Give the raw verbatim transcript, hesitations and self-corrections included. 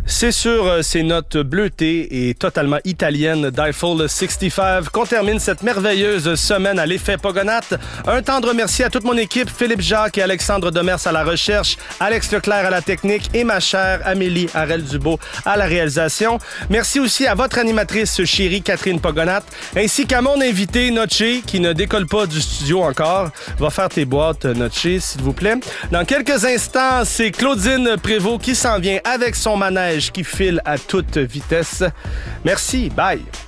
C'est sur euh, ces notes bleutées et totalement italiennes d'Eiffel soixante-quinze qu'on termine cette merveilleuse semaine à l'effet Pogonates. Un tendre merci à toute mon équipe, Philippe Jacques et Alexandre Demers à la recherche, Alex Leclerc à la technique et ma chère Amélie Harel-Dubo à la réalisation. Merci aussi à votre animatrice chérie Catherine Pogonates, ainsi qu'à mon invité Noche, qui ne décolle pas du studio encore. Va faire tes boîtes, Noche, s'il vous plaît. Dans quelques instants, c'est Claudine Prévost qui s'en vient avec son manège qui file à toute vitesse. Merci, bye!